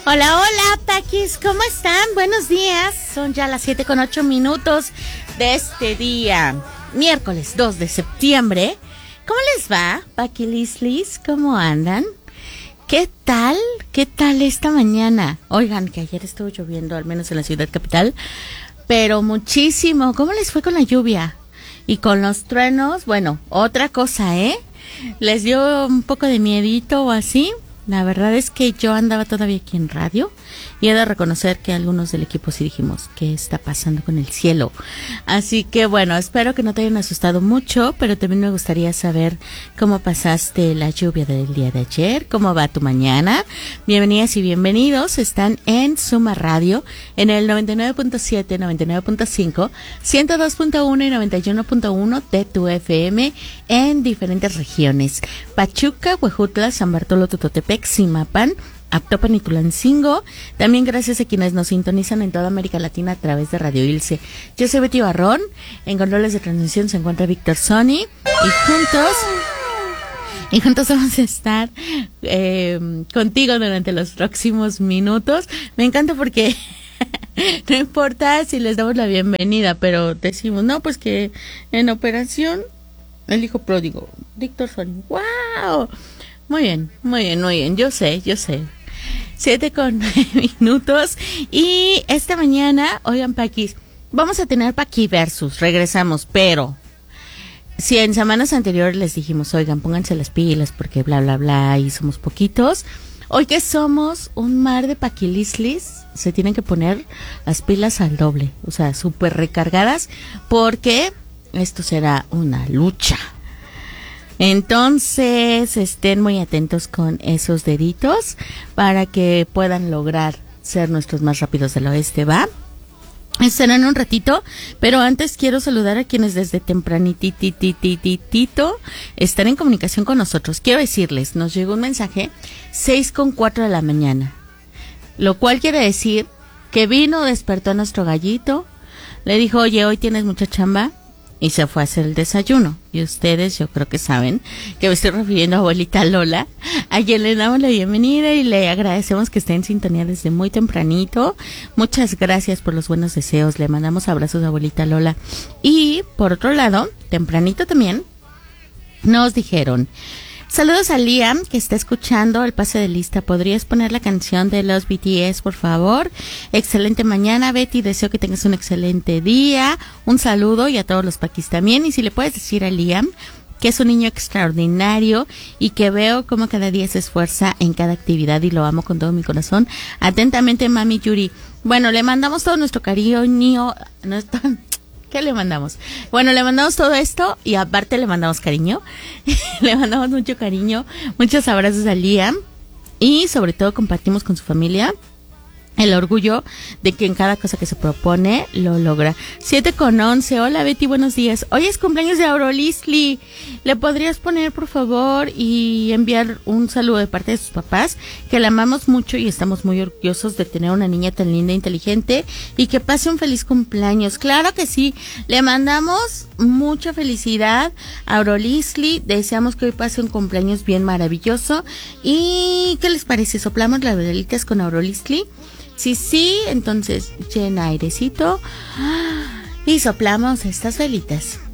Hola, hola, Paquis, ¿cómo están? Buenos días. Son ya las 7:08 de este día, miércoles 2 de septiembre. ¿Cómo les va, Paquilislis? ¿Cómo andan? ¿Qué tal? ¿Qué tal esta mañana? Oigan, que ayer estuvo lloviendo, al menos en la ciudad capital, pero muchísimo. ¿Cómo les fue con la lluvia? Y con los truenos, bueno, otra cosa, ¿eh? ¿Les dio un poco de miedito o así? La verdad es que yo andaba todavía aquí en radio y he de reconocer que algunos del equipo sí dijimos qué está pasando con el cielo. Así que bueno, espero que no te hayan asustado mucho, pero también me gustaría saber cómo pasaste la lluvia del día de ayer, cómo va tu mañana. Bienvenidas y bienvenidos, están en Suma Radio en el 99.7, 99.5, 102.1 y 91.1 de tu FM en diferentes regiones: Pachuca, Huejutla, San Bartolo, Tototepec, Zimapan, Actopan y Tulancingo. También gracias a quienes nos sintonizan en toda América Latina a través de Radio Ilse. Yo soy Betty Barrón, en controles de transmisión se encuentra Víctor Sony y juntos vamos a estar contigo durante los próximos minutos. Me encanta porque no importa si les damos la bienvenida, pero decimos, no, pues que en operación el hijo pródigo, Víctor Sony. ¡Wow! Muy bien, muy bien, muy bien. Yo sé. 7:09 y esta mañana, oigan, Paquis, vamos a tener Paqui Versus, regresamos, pero si en semanas anteriores les dijimos, oigan, pónganse las pilas porque bla, bla, bla, y somos poquitos, hoy que somos un mar de Paquilislis, se tienen que poner las pilas al doble, o sea, súper recargadas, porque esto será una lucha. Entonces, estén muy atentos con esos deditos para que puedan lograr ser nuestros más rápidos del oeste, ¿va? Estarán en un ratito, pero antes quiero saludar a quienes desde tempranititititito están en comunicación con nosotros. Quiero decirles, nos llegó un mensaje 6:04 de la mañana, lo cual quiere decir que despertó a nuestro gallito, le dijo, oye, hoy tienes mucha chamba, y se fue a hacer el desayuno. Y ustedes, yo creo que saben que me estoy refiriendo a abuelita Lola, a quien le damos la bienvenida y le agradecemos que esté en sintonía desde muy tempranito. Muchas gracias por los buenos deseos. Le mandamos abrazos a abuelita Lola. Y por otro lado, tempranito también, nos dijeron, saludos a Liam, que está escuchando el pase de lista. ¿Podrías poner la canción de los BTS, por favor? Excelente mañana, Betty. Deseo que tengas un excelente día. Un saludo y a todos los Paquis también. Y si le puedes decir a Liam que es un niño extraordinario y que veo cómo cada día se esfuerza en cada actividad y lo amo con todo mi corazón. Atentamente, Mami Yuri. Bueno, le mandamos todo nuestro cariño. ¿Qué le mandamos? Bueno, le mandamos todo esto y aparte le mandamos cariño. Le mandamos mucho cariño, muchos abrazos a Liam y sobre todo compartimos con su familia el orgullo de que en cada cosa que se propone lo logra. 7:11. Hola, Betty, buenos días. Hoy es cumpleaños de Aurolisli. ¿Le podrías poner, por favor, y enviar un saludo de parte de sus papás? Que la amamos mucho y estamos muy orgullosos de tener una niña tan linda e inteligente y que pase un feliz cumpleaños. Claro que sí. Le mandamos mucha felicidad a Aurolisli. Deseamos que hoy pase un cumpleaños bien maravilloso. ¿Y qué les parece? ¿Soplamos las velitas con Aurolisli? Sí, entonces llena airecito y soplamos estas velitas.